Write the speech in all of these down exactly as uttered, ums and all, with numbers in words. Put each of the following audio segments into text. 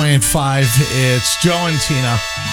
Giant five. It's Joe and Tina.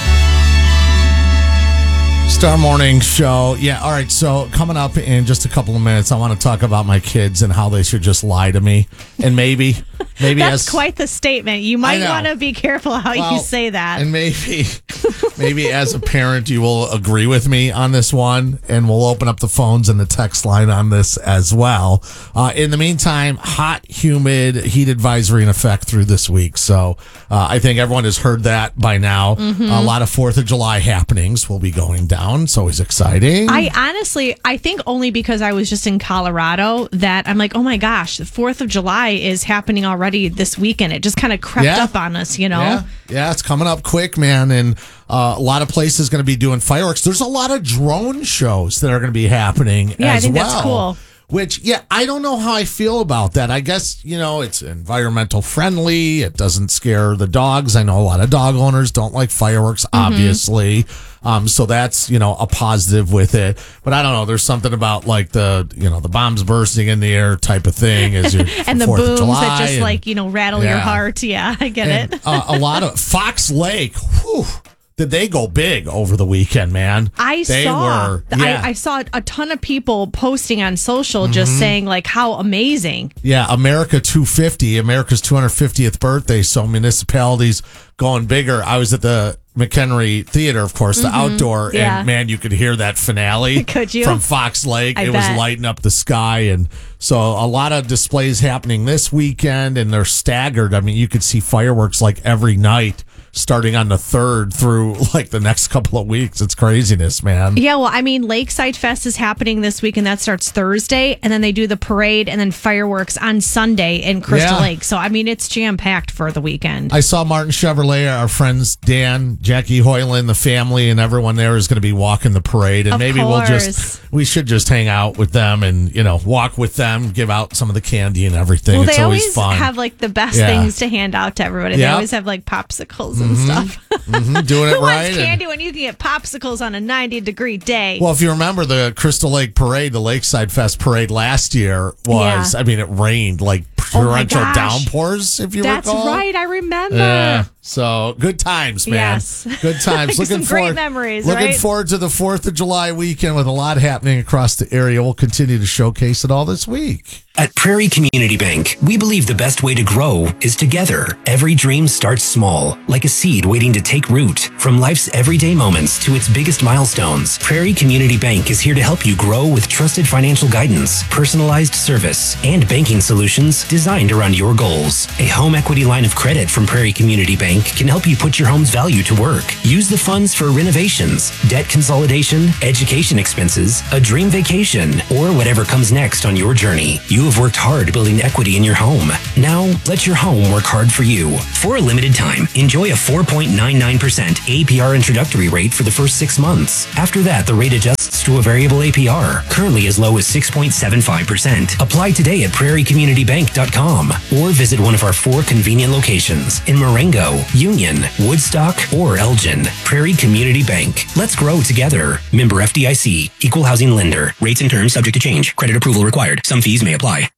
Star Morning Show. Yeah, all right. So coming up in just a couple of minutes, I want to talk about my kids and how they should just lie to me. And maybe, maybe That's as, quite the statement. You might want to be careful how well, you say that. And maybe, maybe as a parent, you will agree with me on this one, and we'll open up the phones and the text line on this as well. Uh, in the meantime, hot, humid, heat advisory in effect through this week. So uh, I think everyone has heard that by now. Mm-hmm. A lot of fourth of July happenings will be going down. It's always exciting. I honestly, I think only because I was just in Colorado that I'm like, oh my gosh, the fourth of July is happening already this weekend. It just kind of crept yeah. up on us, you know? Yeah. yeah, it's coming up quick, man. And uh, a lot of places going to be doing fireworks. There's a lot of drone shows that are going to be happening yeah, as I think well. That's cool. Which, yeah, I don't know how I feel about that. I guess, you know, it's environmental friendly. It doesn't scare the dogs. I know a lot of dog owners don't like fireworks, mm-hmm. obviously. Um, so that's, you know, a positive with it. But I don't know. There's something about like the, you know, the bombs bursting in the air type of thing. As you're, and the booms that just and, like, you know, rattle yeah. your heart. Yeah, I get and, it. uh, a lot of Fox Lake. Whew. Did they go big over the weekend, man? I they saw. Were, yeah. I, I saw a ton of people posting on social just mm-hmm. saying like how amazing. Yeah, America two fifty, America's two hundred fiftieth birthday. So municipalities going bigger. I was at the McHenry Theater, of course, the mm-hmm. outdoor, yeah. and man, you could hear that finale could you? from Fox Lake. I it bet. was lighting up the sky, and so a lot of displays happening this weekend, and they're staggered. I mean, you could see fireworks like every night, starting on the third through like the next couple of weeks. It's craziness, man. Yeah, well, I mean, Lakeside Fest is happening this week, and that starts Thursday, and then they do the parade and then fireworks on Sunday in Crystal yeah. Lake. So, I mean, it's jam-packed for the weekend. I saw Martin Chevrolet, our friends Dan, Jackie Hoyland, the family, and everyone there is going to be walking the parade, and of maybe course. we'll just we should just hang out with them and, you know, walk with them, give out some of the candy and everything. Well, it's they always, always fun. have like the best yeah. things to hand out to everybody. They yep. always have like popsicles and mm-hmm. stuff. mm-hmm. Doing it Who right. wants candy and, when you can get popsicles on a ninety degree day? Well, if you remember the Crystal Lake Parade, the Lakeside Fest Parade last year was, yeah. I mean, it rained like torrential oh downpours, if you That's recall. That's right. I remember. Yeah. So good times, man. Yes. Good times. Looking Some forward, great memories. Looking right? forward to the fourth of July weekend with a lot happening across the area. We'll continue to showcase it all this week. At Prairie Community Bank, we believe the best way to grow is together. Every dream starts small, like a seed waiting to take root. From life's everyday moments to its biggest milestones, Prairie Community Bank is here to help you grow with trusted financial guidance, personalized service, and banking solutions designed around your goals. A home equity line of credit from Prairie Community Bank can help you put your home's value to work. Use the funds for renovations, debt consolidation, education expenses, a dream vacation, or whatever comes next on your journey. You have worked hard building equity in your home. Now, let your home work hard for you. For a limited time, enjoy a four point nine nine percent A P R introductory rate for the first six months. After that, the rate adjusts to a variable A P R, currently as low as six point seven five percent. Apply today at prairie community bank dot com or visit one of our four convenient locations in Marengo, Union, Woodstock, or Elgin. Prairie Community Bank. Let's grow together. Member F D I C. Equal housing lender. Rates and terms subject to change. Credit approval required. Some fees may apply.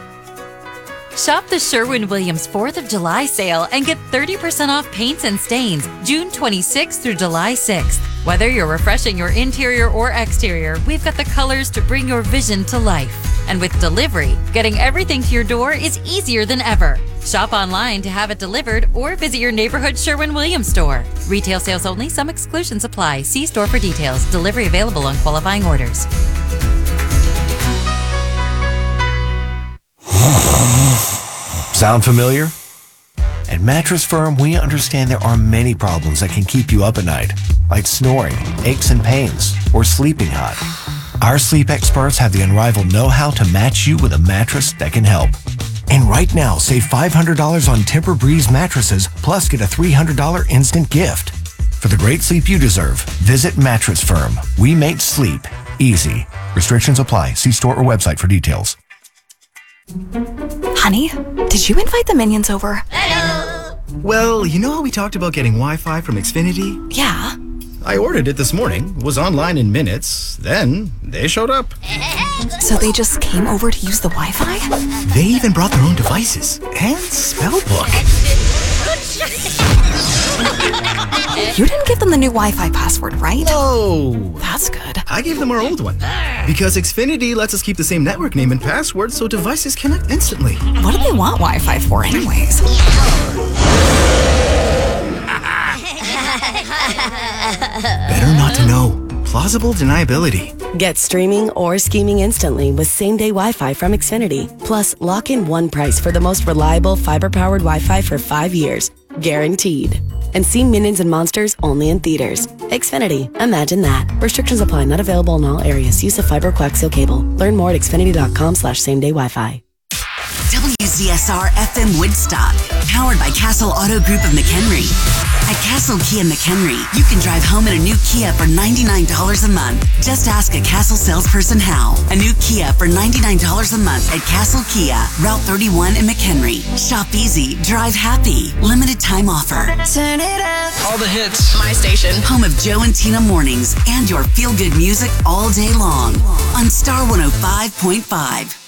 Shop the Sherwin-Williams fourth of July sale and get thirty percent off paints and stains June twenty-sixth through July sixth. Whether you're refreshing your interior or exterior, we've got the colors to bring your vision to life. And with delivery, getting everything to your door is easier than ever. Shop online to have it delivered or visit your neighborhood Sherwin-Williams store. Retail sales only. Some exclusions apply. See store for details. Delivery available on qualifying orders. Sound familiar? At Mattress Firm, we understand there are many problems that can keep you up at night, like snoring, aches and pains, or sleeping hot. Our sleep experts have the unrivaled know-how to match you with a mattress that can help. And right now, save five hundred dollars on Tempur-Breeze mattresses, plus get a three hundred dollars instant gift. For the great sleep you deserve, visit Mattress Firm. We make sleep easy. Restrictions apply. See store or website for details. Honey, did you invite the minions over? Hello. Well, you know how we talked about getting Wi-Fi from Xfinity? Yeah. I ordered it this morning, was online in minutes, then they showed up. So they just came over to use the Wi-Fi? They even brought their own devices and spell book. You didn't give them the new Wi-Fi password, right? Oh, That's good. I gave them our old one. Because Xfinity lets us keep the same network name and password so devices connect instantly. What do they want Wi-Fi for anyways? Better not to know. Plausible deniability. Get streaming or scheming instantly with same-day Wi-Fi from Xfinity. Plus, lock in one price for the most reliable fiber-powered Wi-Fi for five years. Guaranteed. And see Minions and Monsters only in theaters. Xfinity. Imagine that. Restrictions apply. Not available in all areas. Use of fiber coaxial cable. Learn more at xfinity.com slash same-day Wi-Fi. W Z S R F M Woodstock, powered by Castle Auto Group of McHenry. At Castle Kia McHenry, you can drive home in a new Kia for ninety-nine dollars a month. Just ask a Castle salesperson how. A new Kia for ninety-nine dollars a month at Castle Kia, Route thirty-one in McHenry. Shop easy, drive happy. Limited time offer. Turn it up. All the hits. My station. Home of Joe and Tina mornings and your feel-good music all day long on Star one oh five point five.